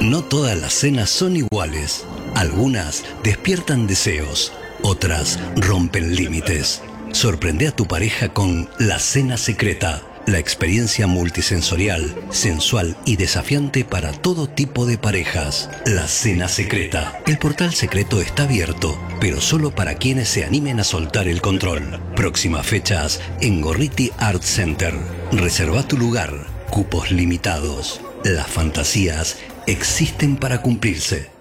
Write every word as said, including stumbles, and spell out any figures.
No todas las cenas son iguales. Algunas despiertan deseos, otras rompen límites. Sorprende a tu pareja con La Cena Secreta, la experiencia multisensorial, sensual y desafiante para todo tipo de parejas. La Cena Secreta. El portal secreto está abierto, pero solo para quienes se animen a soltar el control. Próximas fechas en Gorriti Art Center. Reserva tu lugar. Cupos limitados. Las fantasías existen para cumplirse.